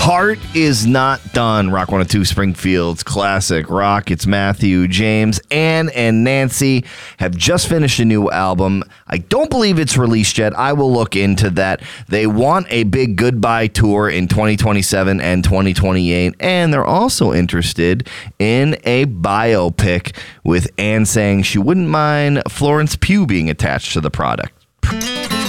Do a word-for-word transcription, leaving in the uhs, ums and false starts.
Heart is not done. Rock one oh two Springfield's classic rock. It's Matthew, James, Ann, and Nancy have just finished a new album. I don't believe it's released yet. I will look into that. They want a big goodbye tour in twenty twenty-seven and twenty twenty-eight, and they're also interested in a biopic with Ann saying she wouldn't mind Florence Pugh being attached to the product.